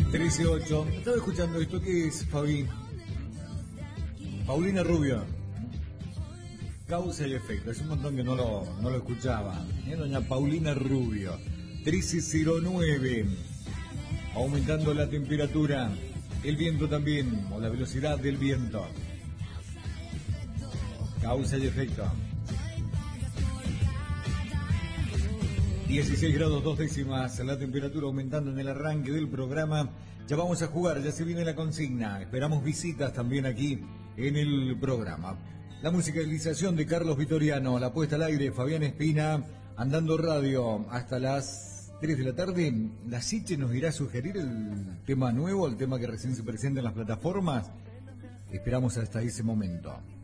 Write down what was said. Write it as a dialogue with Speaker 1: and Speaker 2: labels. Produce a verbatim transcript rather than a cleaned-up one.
Speaker 1: trece ocho. Estaba escuchando esto. ¿Qué es, Fabi? Paulina Rubio. Causa y efecto. Es un montón que no lo, no lo escuchaba. ¿Eh? Doña Paulina Rubio. trece cero nueve. Aumentando la temperatura. El viento también. O la velocidad del viento. Causa y efecto. dieciséis grados dos décimas, la temperatura aumentando en el arranque del programa. Ya vamos a jugar, ya se viene la consigna. Esperamos visitas también aquí en el programa. La musicalización de Carlos Vitoriano, la puesta al aire, Fabián Espina, Andando Radio hasta las tres de la tarde. La Siche nos irá a sugerir el tema nuevo, el tema que recién se presenta en las plataformas. Esperamos hasta ese momento.